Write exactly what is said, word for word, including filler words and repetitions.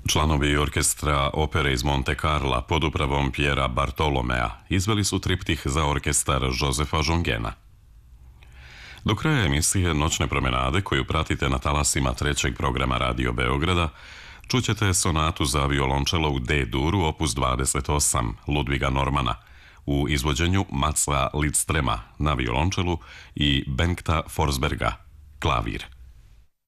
Članovi orkestra opere iz Monte Carla pod upravom Piera Bartolomea izveli su triptih za orkestar Josefa Jongena. Do kraja emisije Noćne promenade, koju pratite na talasima trećeg programa Radio Beograda, čućete sonatu za violončelo u D-duru opus dvadeset osam Ludviga Normana u izvođenju Matsa Lidstrema na violončelu i Bengta Forsberga, klavir.